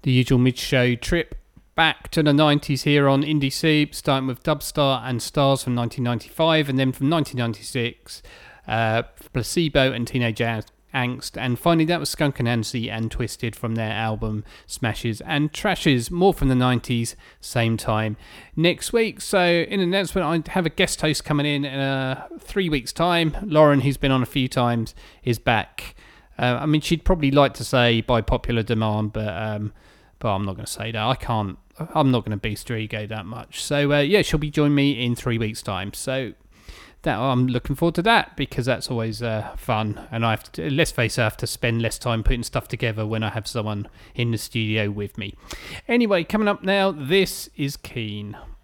The usual mid-show trip back to the 90s here on Indie Soup, starting with Dubstar and Stars from 1995, and then from 1996, Placebo and Teenage Angst, and finally that was Skunk Anansie and Twisted from their album Smashes and Trashes. More from the 90s, same time next week. So in an announcement, I have a guest host coming in 3 weeks time. Lauren, who's been on a few times, is back. I mean, she'd probably like to say by popular demand, but I'm not going to say that. I'm not going to boost her ego that much. So yeah, she'll be joining me in 3 weeks time. So that I'm looking forward to that, because that's always fun, and I have to, let's face it, I have to spend less time putting stuff together when I have someone in the studio with me. Anyway, coming up now, this is Keen.